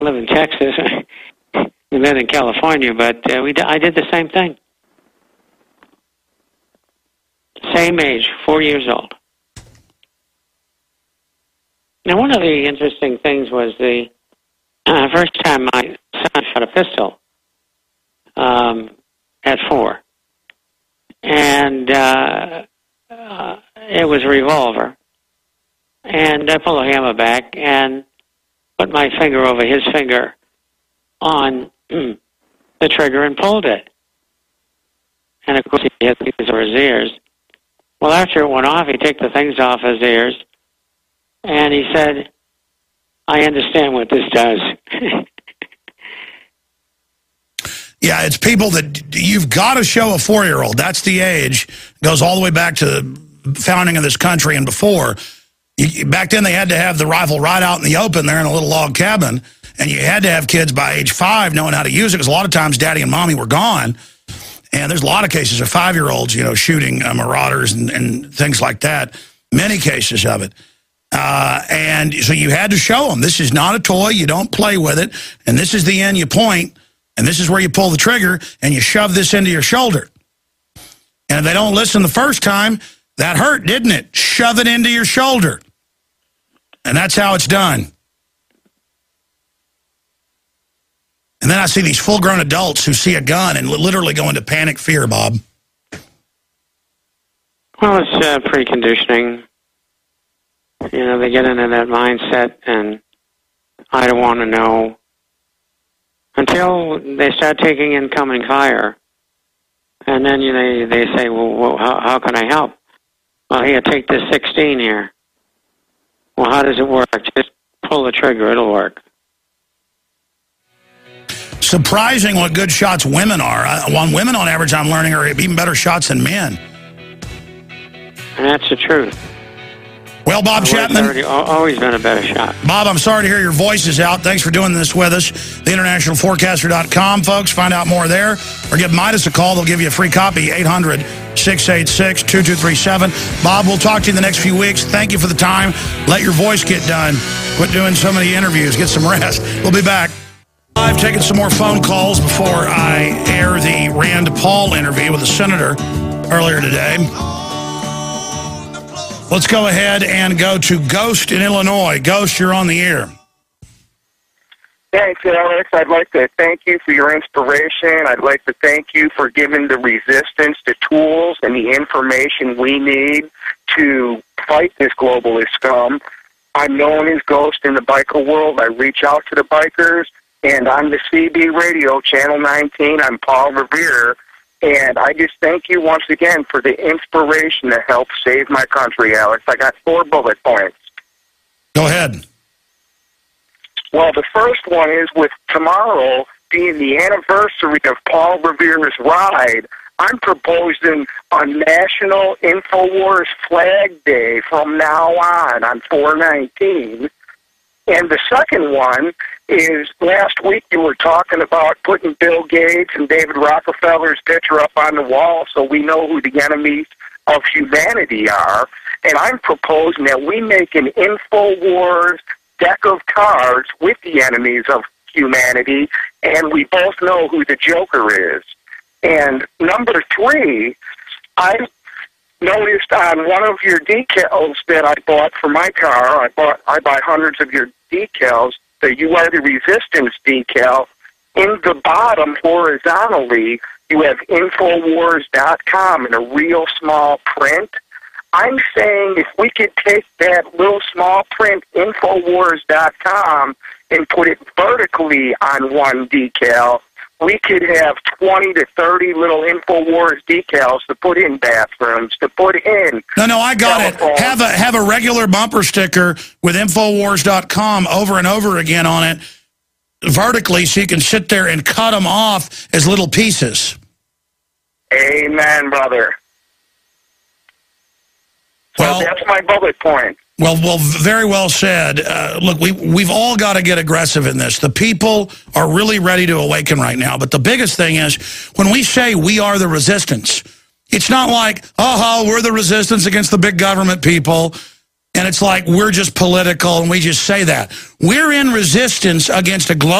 live in Texas. We live in California, but I did the same thing. Same age, 4 years old. Now, one of the interesting things was the first time my son shot a pistol at 4. And it was a revolver. And I pulled the hammer back and put my finger over his finger on the trigger and pulled it. And of course, he had things over his ears. Well, after it went off, he took the things off his ears, and he said, I understand what this does. Yeah, it's people that you've got to show a 4-year-old. That's the age. It goes all the way back to the founding of this country and before. Back then, they had to have the rifle right out in the open there in a little log cabin, and you had to have kids by age 5 knowing how to use it, because a lot of times Daddy and Mommy were gone. And there's a lot of cases of 5-year-olds, shooting marauders and things like that. Many cases of it. And so you had to show them, this is not a toy. You don't play with it. And this is the end you point. And this is where you pull the trigger. And you shove this into your shoulder. And if they don't listen the first time, that hurt, didn't it? Shove it into your shoulder. And that's how it's done. And then I see these full-grown adults who see a gun and literally go into panic fear, Bob. Well, it's preconditioning. They get into that mindset, and I don't want to know until they start taking incoming fire. And then they say, well, how can I help? Well, here, take this 16 here. Well, how does it work? Just pull the trigger. It'll work. Surprising what good shots women are. Women, on average, I'm learning, are even better shots than men. And that's the truth. Well, Bob Chapman. Always been a better shot. Bob, I'm sorry to hear your voice is out. Thanks for doing this with us. TheInternationalForecaster.com, folks. Find out more there. Or give Midas a call. They'll give you a free copy, 800-686-2237. Bob, we'll talk to you in the next few weeks. Thank you for the time. Let your voice get done. Quit doing so many interviews. Get some rest. We'll be back. I've taken some more phone calls before I air the Rand Paul interview with the senator earlier today. Let's go ahead and go to Ghost in Illinois. Ghost, you're on the air. Thanks, Alex. I'd like to thank you for your inspiration. I'd like to thank you for giving the resistance the tools and the information we need to fight this globalist scum. I'm known as Ghost in the biker world. I reach out to the bikers. And on the CB Radio, Channel 19, I'm Paul Revere. And I just thank you once again for the inspiration to help save my country, Alex. I got 4 bullet points. Go ahead. Well, the first one is, with tomorrow being the anniversary of Paul Revere's ride, I'm proposing a National InfoWars Flag Day from now on 4/19. And the second one is, last week you were talking about putting Bill Gates and David Rockefeller's picture up on the wall so we know who the enemies of humanity are. And I'm proposing that we make an InfoWars deck of cards with the enemies of humanity, and we both know who the Joker is. And number 3, I noticed on one of your decals that I bought for my car, I buy hundreds of your decals, the You Are the Resistance decal. In the bottom, horizontally, you have Infowars.com in a real small print. I'm saying if we could take that little small print, Infowars.com, and put it vertically on one decal, we could have 20 to 30 little InfoWars decals to put in bathrooms, to put in... No, I got telephones. It. Have a regular bumper sticker with Infowars.com over and over again on it, vertically, so you can sit there and cut them off as little pieces. Amen, brother. Well, so that's my bullet point. Well, very well said. Look, we've all got to get aggressive in this. The people are really ready to awaken right now. But the biggest thing is, when we say we are the resistance, it's not like, we're the resistance against the big government people. And it's like we're just political and we just say that. We're in resistance against a global